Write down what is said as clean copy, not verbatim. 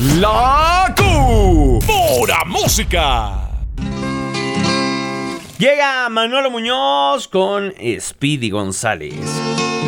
La pura música. Llega Manolo Muñoz con Speedy González.